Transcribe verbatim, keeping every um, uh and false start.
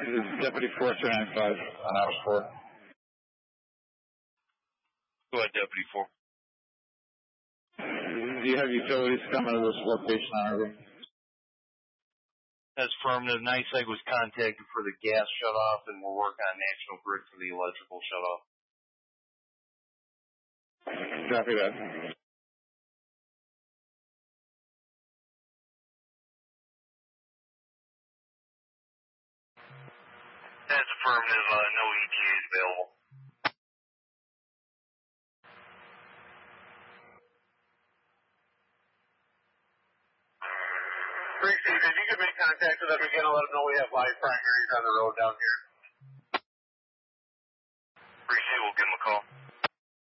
This is Deputy four three nine five on hour four. Go ahead, Deputy four. Do you have utilities coming to this location on our room? That's affirmative. NYSEG was contacted for the gas shutoff, and we're working on National Grid for the electrical shutoff. Copy that. That's affirmative. Uh, no E T As available. Appreciate it. If you could make contact with them again, I'll let them know we have live primaries on the road down here.